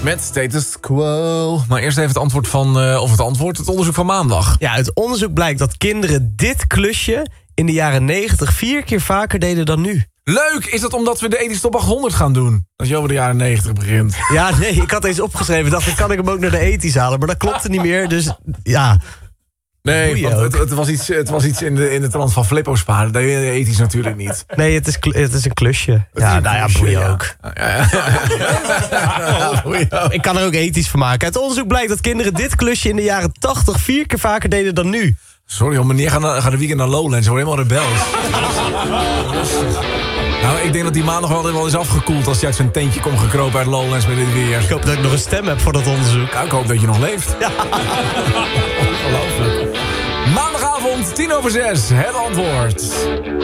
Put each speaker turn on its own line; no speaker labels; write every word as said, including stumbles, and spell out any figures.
Met Status Quo. Maar eerst even het antwoord van, uh, of het antwoord, het onderzoek van maandag.
Ja, uit onderzoek blijkt dat kinderen dit klusje in de jaren negentig vier keer vaker deden dan nu.
Leuk! Is dat omdat we de ethisch top achthonderd gaan doen? Als je over de jaren negentig begint.
Ja, nee, ik had eens opgeschreven. Dacht ik, kan ik hem ook naar de ethisch halen? Maar dat klopte niet meer, dus ja.
Nee, want het, het was iets, het was iets in, de, in de trant van Flippo sparen. Dat deed je ethisch natuurlijk niet.
Nee, het is, het is een klusje.
Het
ja,
een
nou
klusje,
ja, boeien
ja.
ook.
Ja, ja, ja. Boeien ook.
Ik kan er ook ethisch van maken. Uit onderzoek blijkt dat kinderen dit klusje in de jaren tachtig vier keer vaker deden dan nu.
Sorry, om meneer gaat, gaat de weekend naar Lowlands. Ze worden helemaal rebels. Nou, ik denk dat die maandag wel, wel is afgekoeld als hij uit zijn tentje komt gekropen uit Lowlands met dit weer.
Ik hoop dat ik nog een stem heb voor dat onderzoek.
Ja, ik hoop dat je nog leeft. Ja. Ongelooflijk. Maandagavond, tien over zes, het antwoord.